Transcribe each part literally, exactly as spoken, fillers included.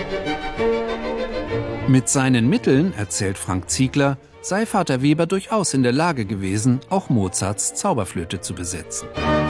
Mit seinen Mitteln, erzählt Frank Ziegler, sei Vater Weber durchaus in der Lage gewesen, auch Mozarts Zauberflöte zu besetzen.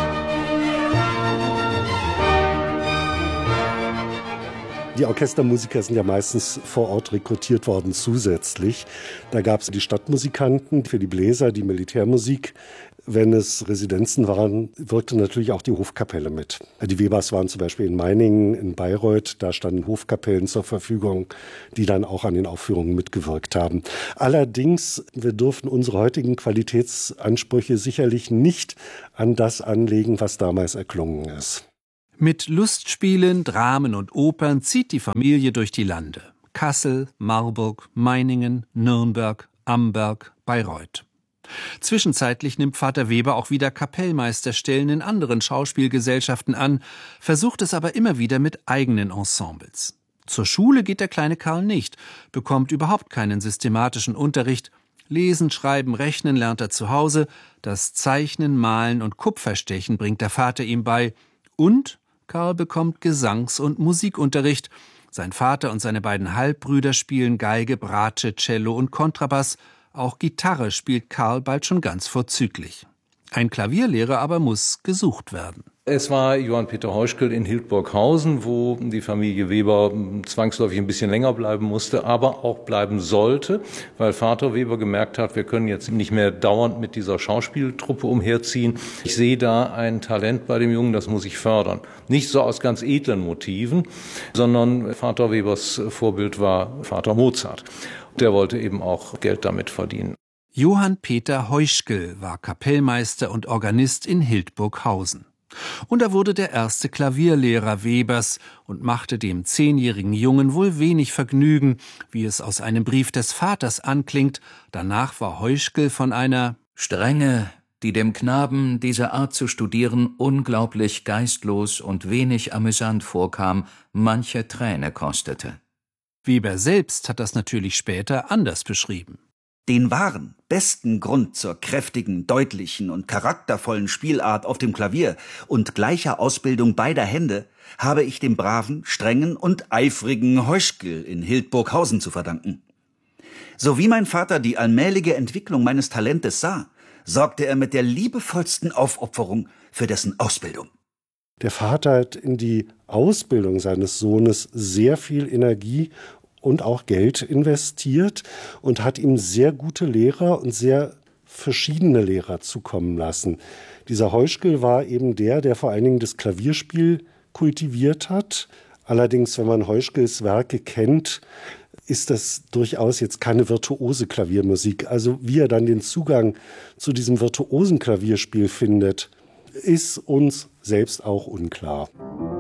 Die Orchestermusiker sind ja meistens vor Ort rekrutiert worden zusätzlich. Da gab es die Stadtmusikanten für die Bläser, die Militärmusik. Wenn es Residenzen waren, wirkte natürlich auch die Hofkapelle mit. Die Webers waren zum Beispiel in Meiningen, in Bayreuth. Da standen Hofkapellen zur Verfügung, die dann auch an den Aufführungen mitgewirkt haben. Allerdings, wir dürfen unsere heutigen Qualitätsansprüche sicherlich nicht an das anlegen, was damals erklungen ist. Mit Lustspielen, Dramen und Opern zieht die Familie durch die Lande. Kassel, Marburg, Meiningen, Nürnberg, Amberg, Bayreuth. Zwischenzeitlich nimmt Vater Weber auch wieder Kapellmeisterstellen in anderen Schauspielgesellschaften an, versucht es aber immer wieder mit eigenen Ensembles. Zur Schule geht der kleine Karl nicht, bekommt überhaupt keinen systematischen Unterricht. Lesen, Schreiben, Rechnen lernt er zu Hause, das Zeichnen, Malen und Kupferstechen bringt der Vater ihm bei. Und Karl bekommt Gesangs- und Musikunterricht. Sein Vater und seine beiden Halbbrüder spielen Geige, Bratsche, Cello und Kontrabass. Auch Gitarre spielt Karl bald schon ganz vorzüglich. Ein Klavierlehrer aber muss gesucht werden. Es war Johann Peter Heuschkel in Hildburghausen, wo die Familie Weber zwangsläufig ein bisschen länger bleiben musste, aber auch bleiben sollte, weil Vater Weber gemerkt hat, wir können jetzt nicht mehr dauernd mit dieser Schauspieltruppe umherziehen. Ich sehe da ein Talent bei dem Jungen, das muss ich fördern. Nicht so aus ganz edlen Motiven, sondern Vater Webers Vorbild war Vater Mozart. Der wollte eben auch Geld damit verdienen. Johann Peter Heuschkel war Kapellmeister und Organist in Hildburghausen. Und er wurde der erste Klavierlehrer Webers und machte dem zehnjährigen Jungen wohl wenig Vergnügen, wie es aus einem Brief des Vaters anklingt. Danach war Heuschkel von einer Strenge, die dem Knaben diese Art zu studieren unglaublich geistlos und wenig amüsant vorkam, manche Träne kostete. Weber selbst hat das natürlich später anders beschrieben. Den wahren, besten Grund zur kräftigen, deutlichen und charaktervollen Spielart auf dem Klavier und gleicher Ausbildung beider Hände habe ich dem braven, strengen und eifrigen Heuschkel in Hildburghausen zu verdanken. So wie mein Vater die allmähliche Entwicklung meines Talentes sah, sorgte er mit der liebevollsten Aufopferung für dessen Ausbildung. Der Vater hat in die Ausbildung seines Sohnes sehr viel Energie und auch Geld investiert und hat ihm sehr gute Lehrer und sehr verschiedene Lehrer zukommen lassen. Dieser Heuschkel war eben der, der vor allen Dingen das Klavierspiel kultiviert hat. Allerdings, wenn man Heuschkels Werke kennt, ist das durchaus jetzt keine virtuose Klaviermusik. Also wie er dann den Zugang zu diesem virtuosen Klavierspiel findet, ist uns selbst auch unklar.